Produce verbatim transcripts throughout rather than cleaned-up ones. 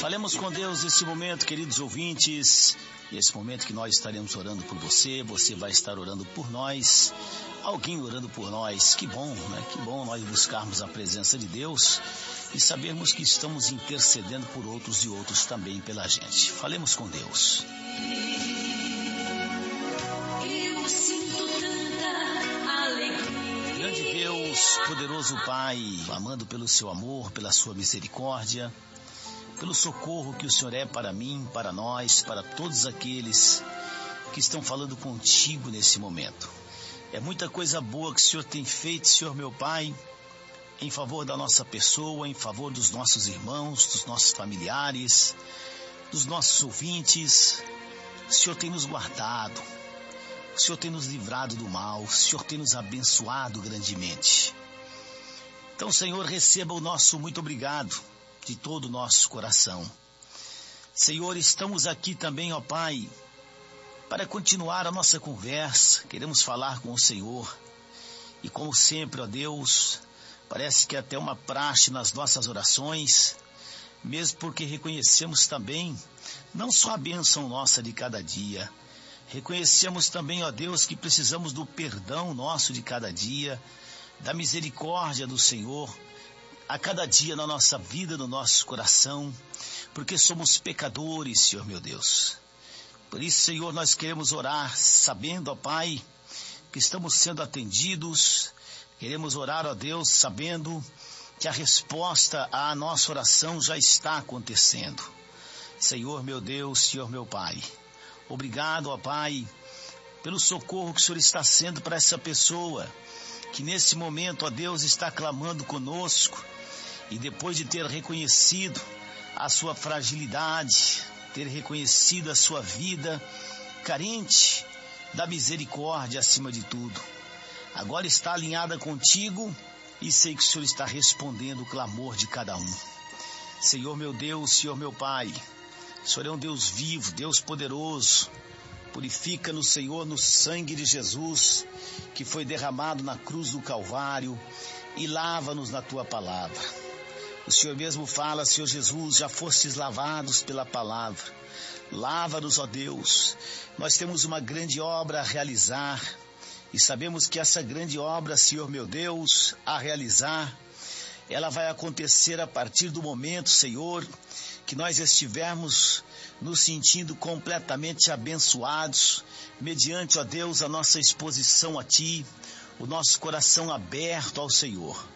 Falemos com Deus nesse momento, queridos ouvintes. E esse momento que nós estaremos orando por você, você vai estar orando por nós, alguém orando por nós. Que bom, né? Que bom nós buscarmos a presença de Deus e sabermos que estamos intercedendo por outros e outros também pela gente. Falemos com Deus. Eu sinto tanta alegria. Grande Deus, poderoso Pai, clamando pelo seu amor, pela sua misericórdia, pelo socorro que o Senhor é para mim, para nós, para todos aqueles que estão falando contigo nesse momento. É muita coisa boa que o Senhor tem feito, Senhor meu Pai, em favor da nossa pessoa, em favor dos nossos irmãos, dos nossos familiares, dos nossos ouvintes. O Senhor tem nos guardado, o Senhor tem nos livrado do mal, o Senhor tem nos abençoado grandemente. Então, Senhor, receba o nosso muito obrigado de todo o nosso coração. Senhor, estamos aqui também, ó Pai, para continuar a nossa conversa. Queremos falar com o Senhor. E como sempre, ó Deus, parece que é até uma praxe nas nossas orações, mesmo porque reconhecemos também, não só a bênção nossa de cada dia, reconhecemos também, ó Deus, que precisamos do perdão nosso de cada dia, da misericórdia do Senhor, a cada dia na nossa vida, no nosso coração, porque somos pecadores, Senhor meu Deus. Por isso, Senhor, nós queremos orar, sabendo, ó Pai, que estamos sendo atendidos. Queremos orar, ó Deus, sabendo que a resposta à nossa oração já está acontecendo. Senhor meu Deus, Senhor meu Pai, obrigado, ó Pai, pelo socorro que o Senhor está sendo para essa pessoa, que nesse momento, ó Deus, está clamando conosco, e depois de ter reconhecido a sua fragilidade, ter reconhecido a sua vida carente da misericórdia acima de tudo, agora está alinhada contigo e sei que o Senhor está respondendo o clamor de cada um. Senhor meu Deus, Senhor meu Pai, o Senhor é um Deus vivo, Deus poderoso. Purifica-nos, Senhor, no sangue de Jesus, que foi derramado na cruz do Calvário, e lava-nos na Tua palavra. O Senhor mesmo fala, Senhor Jesus, já fostes lavados pela palavra. Lava-nos, ó Deus. Nós temos uma grande obra a realizar, e sabemos que essa grande obra, Senhor meu Deus, a realizar, ela vai acontecer a partir do momento, Senhor, que nós estivermos nos sentindo completamente abençoados, mediante, ó Deus, a nossa exposição a Ti, o nosso coração aberto ao Senhor.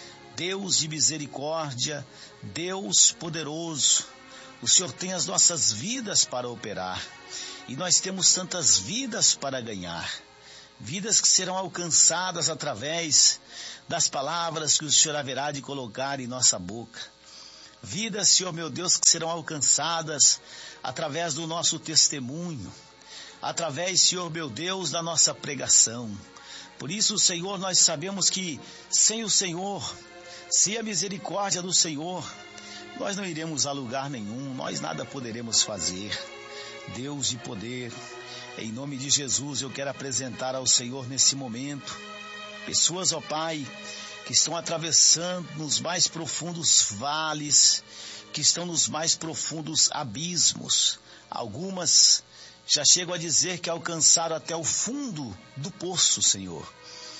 Deus de misericórdia, Deus poderoso, o Senhor tem as nossas vidas para operar, e nós temos tantas vidas para ganhar, vidas que serão alcançadas através das palavras que o Senhor haverá de colocar em nossa boca. Vidas, Senhor meu Deus, que serão alcançadas através do nosso testemunho, através, Senhor meu Deus, da nossa pregação. Por isso, Senhor, nós sabemos que sem o Senhor, sem a misericórdia do Senhor, nós não iremos a lugar nenhum, nós nada poderemos fazer. Deus de poder, em nome de Jesus, eu quero apresentar ao Senhor nesse momento pessoas, ó Pai, que estão atravessando nos mais profundos vales, que estão nos mais profundos abismos. Algumas já chegam a dizer que alcançaram até o fundo do poço, Senhor.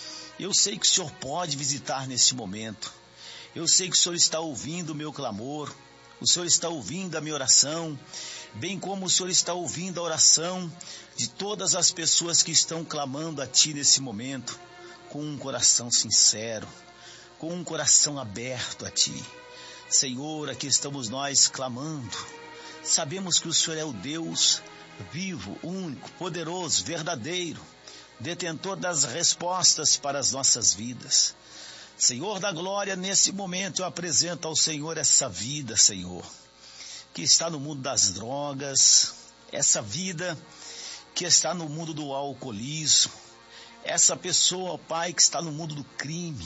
Eu sei que o Senhor pode visitar nesse momento. Eu sei que o Senhor está ouvindo o meu clamor, o Senhor está ouvindo a minha oração, bem como o Senhor está ouvindo a oração de todas as pessoas que estão clamando a Ti nesse momento, com um coração sincero, com um coração aberto a Ti. Senhor, aqui estamos nós clamando. Sabemos que o Senhor é o Deus vivo, único, poderoso, verdadeiro, detentor das respostas para as nossas vidas. Senhor da glória, nesse momento eu apresento ao Senhor essa vida, Senhor, que está no mundo das drogas, essa vida que está no mundo do alcoolismo, essa pessoa, ó Pai, que está no mundo do crime.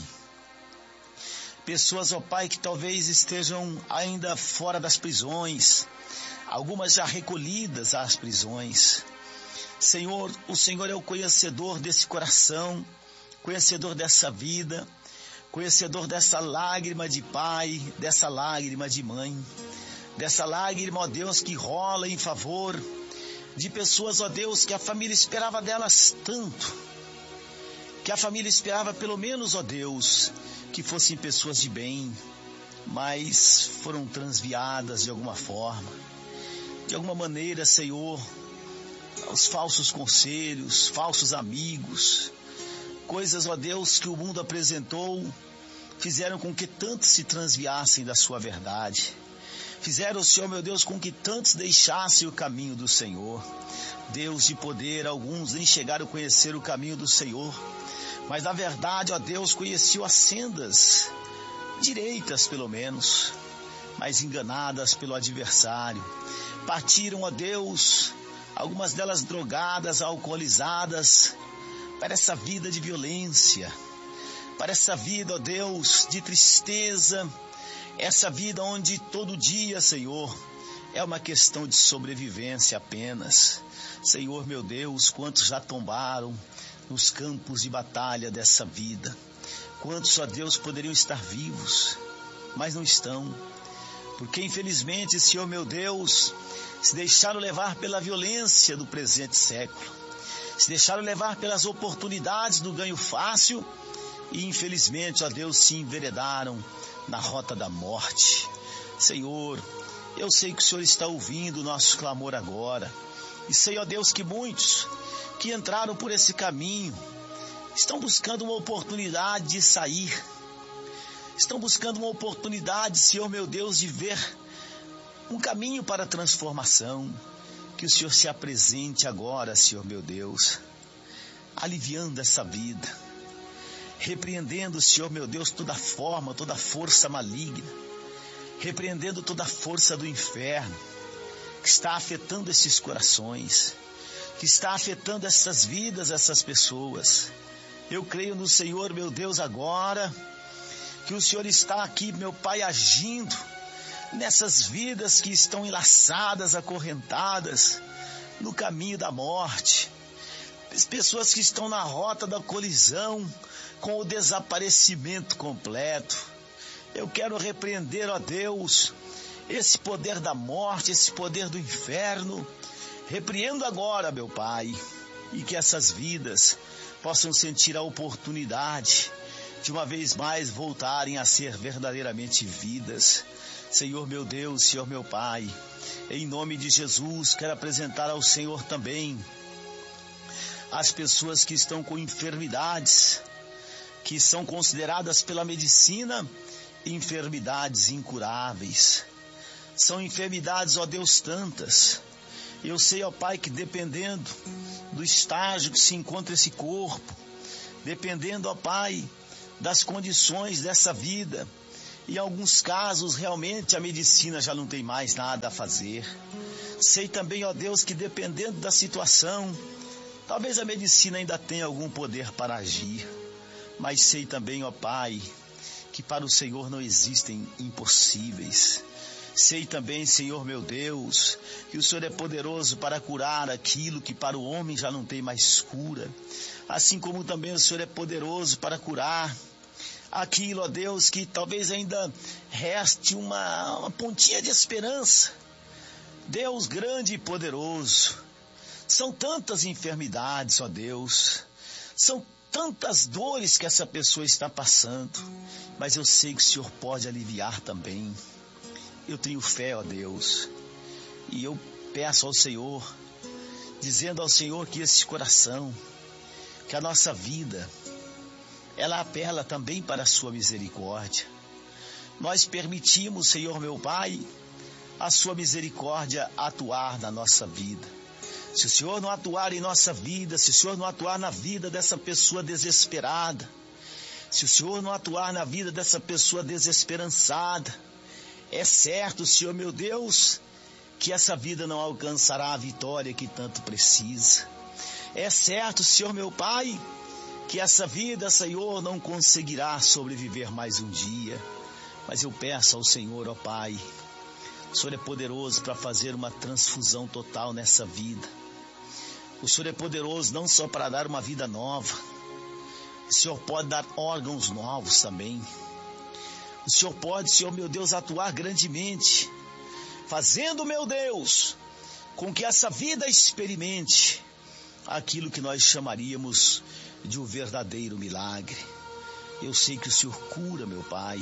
Pessoas, ó Pai, que talvez estejam ainda fora das prisões, algumas já recolhidas às prisões. Senhor, o Senhor é o conhecedor desse coração, conhecedor dessa vida, conhecedor dessa lágrima de pai, dessa lágrima de mãe. dessa lágrima, ó Deus, que rola em favor de pessoas, ó Deus, que a família esperava delas tanto, que a família esperava pelo menos, ó Deus, que fossem pessoas de bem, mas foram transviadas de alguma forma, de alguma maneira, Senhor, os falsos conselhos, falsos amigos, coisas, ó Deus, que o mundo apresentou, fizeram com que tantos se transviassem da sua verdade. Fizeram, Senhor, meu Deus, com que tantos deixassem o caminho do Senhor. Deus de poder, alguns nem chegaram a conhecer o caminho do Senhor, mas na verdade, ó Deus, conheciam as sendas direitas, pelo menos, mas enganadas pelo adversário. Partiram, ó Deus, algumas delas drogadas, alcoolizadas, para essa vida de violência, para essa vida, ó Deus, de tristeza, essa vida onde todo dia, Senhor, é uma questão de sobrevivência apenas. Senhor, meu Deus, quantos já tombaram nos campos de batalha dessa vida? Quantos, ó Deus, poderiam estar vivos, mas não estão? Porque infelizmente, Senhor, meu Deus, se deixaram levar pela violência do presente século, se deixaram levar pelas oportunidades do ganho fácil e infelizmente, ó Deus, se enveredaram na rota da morte. Senhor, eu sei que o Senhor está ouvindo o nosso clamor agora. E sei, ó Deus, que muitos que entraram por esse caminho estão buscando uma oportunidade de sair. Estão buscando uma oportunidade, Senhor, meu Deus, de ver um caminho para a transformação. Que o Senhor se apresente agora, Senhor, meu Deus, aliviando essa vida. Repreendendo, Senhor, meu Deus, toda forma, toda força maligna. Repreendendo toda força do inferno que está afetando esses corações, que está afetando essas vidas, essas pessoas. Eu creio no Senhor, meu Deus, agora, que o Senhor está aqui, meu Pai, agindo nessas vidas que estão enlaçadas, acorrentadas no caminho da morte. As pessoas que estão na rota da colisão com o desaparecimento completo. Eu quero repreender, ó Deus, esse poder da morte, esse poder do inferno. Repreendo agora, meu Pai, e que essas vidas possam sentir a oportunidade de uma vez mais voltarem a ser verdadeiramente vidas. Senhor meu Deus, Senhor meu Pai, em nome de Jesus, quero apresentar ao Senhor também as pessoas que estão com enfermidades, que são consideradas pela medicina enfermidades incuráveis. São enfermidades, ó Deus, tantas. Eu sei, ó Pai, que dependendo do estágio que se encontra esse corpo, dependendo, ó Pai, das condições dessa vida, em alguns casos realmente a medicina já não tem mais nada a fazer. Sei também, ó Deus, que dependendo da situação, talvez a medicina ainda tenha algum poder para agir, mas sei também, ó Pai, que para o Senhor não existem impossíveis. Sei também, Senhor meu Deus, que o Senhor é poderoso para curar aquilo que para o homem já não tem mais cura. Assim como também o Senhor é poderoso para curar aquilo, ó Deus, que talvez ainda reste uma, uma pontinha de esperança. Deus grande e poderoso. São tantas enfermidades, ó Deus. São tantas dores que essa pessoa está passando. Mas eu sei que o Senhor pode aliviar também. Eu tenho fé, ó Deus, e eu peço ao Senhor, dizendo ao Senhor que esse coração, que a nossa vida, ela apela também para a sua misericórdia. Nós permitimos, Senhor meu Pai, a sua misericórdia atuar na nossa vida. Se o Senhor não atuar em nossa vida, se o Senhor não atuar na vida dessa pessoa desesperada, se o Senhor não atuar na vida dessa pessoa desesperançada, é certo, Senhor meu Deus, que essa vida não alcançará a vitória que tanto precisa. É certo, Senhor meu Pai, que essa vida, Senhor, não conseguirá sobreviver mais um dia. Mas eu peço ao Senhor, ó Pai, o Senhor é poderoso para fazer uma transfusão total nessa vida. O Senhor é poderoso não só para dar uma vida nova, o Senhor pode dar órgãos novos também. O Senhor pode, Senhor meu Deus, atuar grandemente fazendo, meu Deus, com que essa vida experimente aquilo que nós chamaríamos de um verdadeiro milagre. Eu sei que o Senhor cura, meu Pai.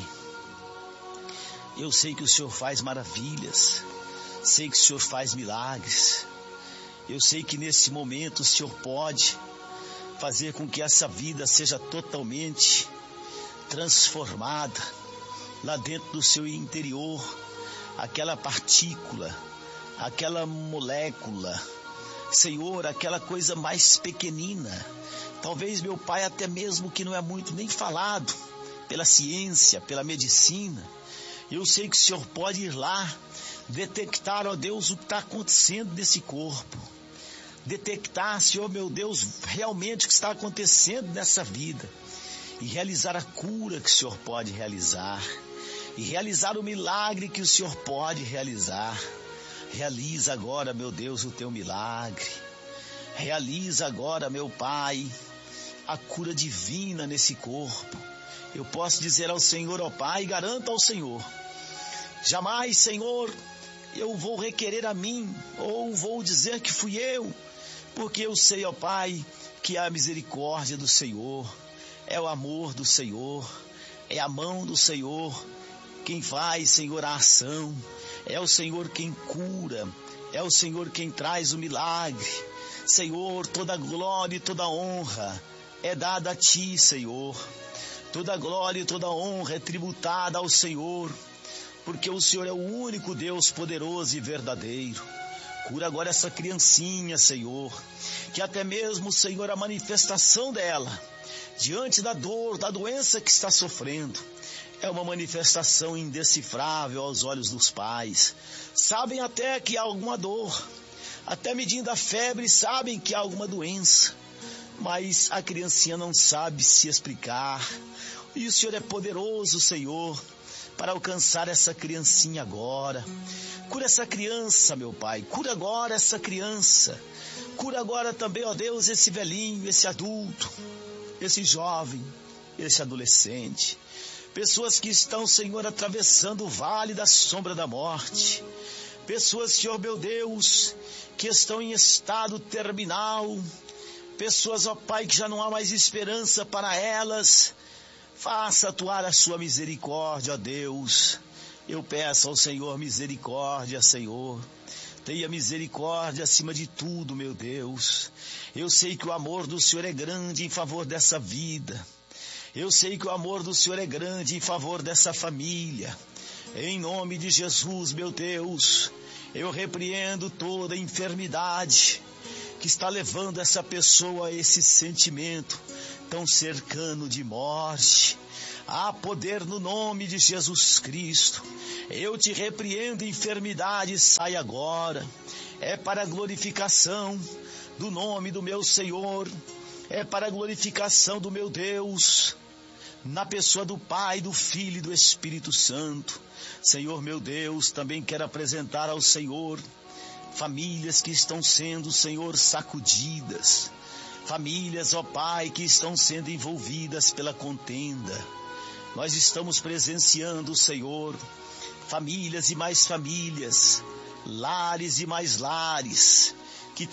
Eu sei que o Senhor faz maravilhas. Sei que o Senhor faz milagres. Eu sei que nesse momento o Senhor pode fazer com que essa vida seja totalmente transformada lá dentro do seu interior. Aquela partícula, aquela molécula, Senhor, aquela coisa mais pequenina, talvez, meu Pai, até mesmo que não é muito nem falado pela ciência, pela medicina, eu sei que o Senhor pode ir lá, detectar, ó Deus, o que está acontecendo nesse corpo, detectar, Senhor, meu Deus, realmente o que está acontecendo nessa vida, e realizar a cura que o Senhor pode realizar, e realizar o milagre que o Senhor pode realizar. Realiza agora, meu Deus, o teu milagre. Realiza agora, meu Pai, a cura divina nesse corpo. Eu posso dizer ao Senhor, ó Pai, garanto ao Senhor, jamais, Senhor, eu vou requerer a mim, ou vou dizer que fui eu, porque eu sei, ó Pai, que é a misericórdia do Senhor, é o amor do Senhor, é a mão do Senhor quem faz, Senhor, a ação. É o Senhor quem cura, é o Senhor quem traz o milagre. Senhor, toda glória e toda honra é dada a Ti, Senhor. Toda glória e toda honra é tributada ao Senhor, porque o Senhor é o único Deus poderoso e verdadeiro. Cura agora essa criancinha, Senhor, que até mesmo, Senhor, a manifestação dela, diante da dor, da doença que está sofrendo, é uma manifestação indecifrável aos olhos dos pais. Sabem até que há alguma dor, até medindo a febre, sabem que há alguma doença, mas a criancinha não sabe se explicar. E o Senhor é poderoso, Senhor, para alcançar essa criancinha agora. Cura essa criança, meu Pai, cura agora essa criança. Cura agora também, ó Deus, esse velhinho, esse adulto, esse jovem, esse adolescente. Pessoas que estão, Senhor, atravessando o vale da sombra da morte. Pessoas, Senhor, meu Deus, que estão em estado terminal. Pessoas, ó Pai, que já não há mais esperança para elas. Faça atuar a sua misericórdia, ó Deus. Eu peço ao Senhor misericórdia, Senhor. Tenha misericórdia acima de tudo, meu Deus. Eu sei que o amor do Senhor é grande em favor dessa vida. Eu sei que o amor do Senhor é grande em favor dessa família. Em nome de Jesus, meu Deus, eu repreendo toda enfermidade que está levando essa pessoa a esse sentimento tão cercano de morte. Há poder no nome de Jesus Cristo. Eu te repreendo, enfermidade, sai agora. É para a glorificação do nome do meu Senhor. É para a glorificação do meu Deus, na pessoa do Pai, do Filho e do Espírito Santo. Senhor meu Deus, também quero apresentar ao Senhor famílias que estão sendo, Senhor, sacudidas. Famílias, ó Pai, que estão sendo envolvidas pela contenda. Nós estamos presenciando, Senhor, famílias e mais famílias, lares e mais lares,